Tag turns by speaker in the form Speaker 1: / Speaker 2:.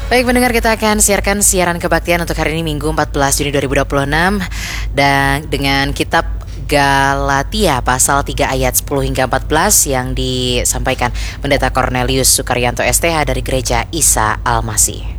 Speaker 1: Baik pendengar, kita akan siarkan siaran kebaktian untuk hari ini Minggu 14 Juni 2026 dan dengan kitab Galatia pasal 3 ayat 10 hingga 14 yang disampaikan Pendeta Cornelius Sukaryanto STH dari Gereja Isa Al-Masih.